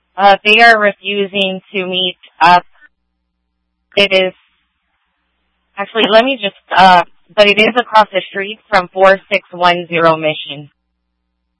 They are refusing to meet up. It is, actually, let me just, but it is across the street from 4610 Mission.